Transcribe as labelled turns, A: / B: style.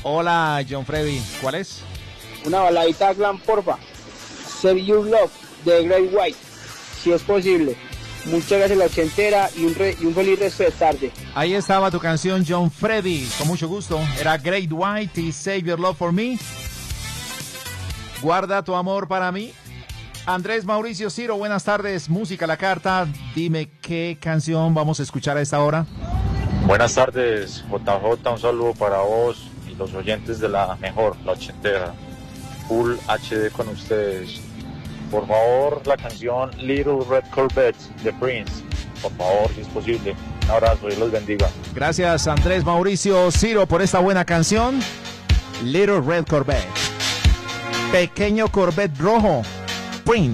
A: Hola, John Freddy. ¿Cuál es?
B: Una baladita glam, porfa. Save Your Love, de Great White, si es posible. Muchas gracias, la ochentera, y un feliz resto de tarde.
A: Ahí estaba tu canción, John Freddy. Con mucho gusto. Era Great White y Save Your Love for Me. Guarda tu amor para mí. Andrés Mauricio Ciro, buenas tardes. Música a la carta. Dime qué canción vamos a escuchar a esta hora.
C: Buenas tardes, JJ. Un saludo para vos y los oyentes de la mejor, la ochentera. Full HD con ustedes. Por favor, la canción Little Red Corvette de Prince. Por favor, si es posible. Un abrazo, Dios los bendiga.
A: Gracias, Andrés Mauricio Ciro, por esta buena canción. Little Red Corvette. Pequeño Corvette rojo. Prince.